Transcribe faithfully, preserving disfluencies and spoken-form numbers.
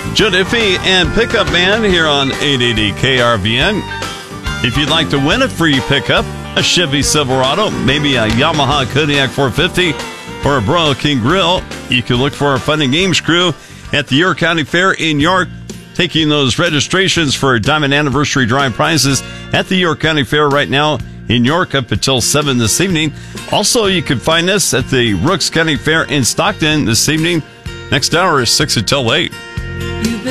Joe Diffie and Pickup Man here on eight eighty K R V N. If you'd like to win a free pickup, a Chevy Silverado, maybe a Yamaha Kodiak four fifty, or a Broil King Grill, you can look for our Fun and Games crew at the York County Fair in York, taking those registrations for Diamond Anniversary Drive prizes at the York County Fair right now in York up until seven this evening. Also, you can find us at the Rooks County Fair in Stockton this evening. Next hour is six until eight.